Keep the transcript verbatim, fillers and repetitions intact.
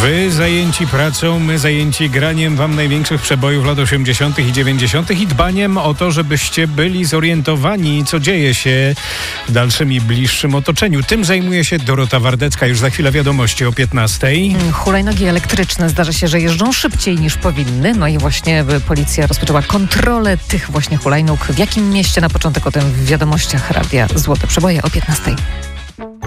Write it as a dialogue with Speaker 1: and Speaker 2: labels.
Speaker 1: Wy zajęci pracą, my zajęci graniem wam największych przebojów lat osiemdziesiątych i dziewięćdziesiątych i dbaniem o to, żebyście byli zorientowani, co dzieje się w dalszym i bliższym otoczeniu. Tym zajmuje się Dorota Wardecka. Już za chwilę wiadomości o piętnastej.
Speaker 2: Hulajnogi elektryczne zdarza się, że jeżdżą szybciej niż powinny. No i właśnie policja rozpoczęła kontrolę tych właśnie hulajnóg. W jakim mieście? Na początek o tym w wiadomościach Radia Złote Przeboje o piętnastej.